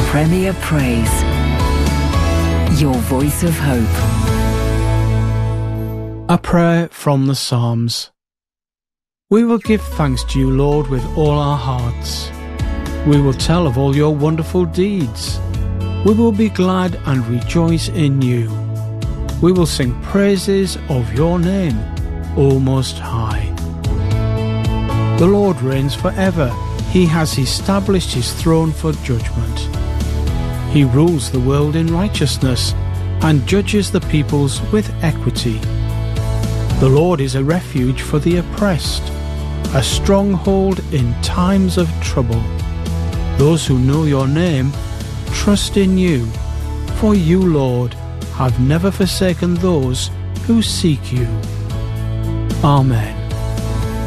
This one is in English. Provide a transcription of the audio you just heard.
Premier Praise. Your voice of hope. A prayer from the Psalms. We will give thanks to you, Lord, with all our hearts. We will tell of all your wonderful deeds. We will be glad and rejoice in you. We will sing praises of your name, O Most High. The Lord reigns forever. He has established his throne for judgment. He rules the world in righteousness and judges the peoples with equity. The Lord is a refuge for the oppressed, a stronghold in times of trouble. Those who know your name trust in you, for you, Lord, have never forsaken those who seek you. Amen.